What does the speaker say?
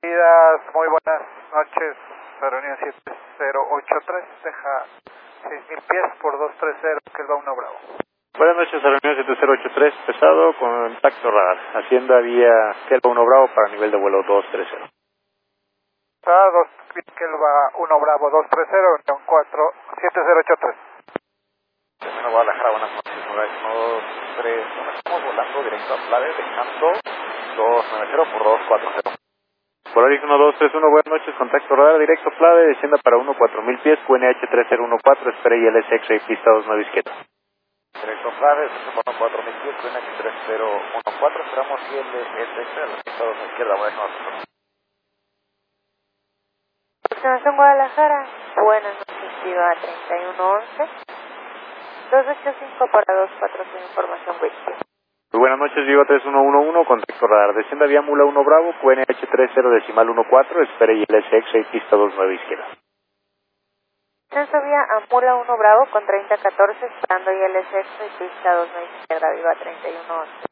Muy buenas noches, Aerolínea 7083, deja 6000 pies por 230, que va 1 Bravo. Buenas noches, Aerolínea 7083, pesado, contacto radar, Hacienda vía Kelva 1 Bravo para nivel de vuelo 230. Kelva 1 Bravo 230, Unión 4, 7083. Terminal Guadalajara, buenas noches, 1, 2, 3, estamos volando directo a Playa, dejando 290 por 240. Polaris 1231, buenas noches, contacto radar directo Plade, descienda para 4000 pies, QNH 3014, espera ILS X-Ray, pista 29 izquierda. Directo Plade, descienda para 4000 pies, QNH 3014, esperamos ILS X-Ray, pista 2 izquierda, buenas noches. Estación Guadalajara, buenas noches, Viva 3111, 285 para 240, información Whiskey. Muy buenas noches, Viva 3111, contacto radar, descienda vía Mula 1 Bravo, QNH 3014, espera ILS X-Ray, pista 29 izquierda. Descenso vía Amula 1 Bravo con 3014, esperando ILS X-Ray, pista 29 izquierda, Viva 3111.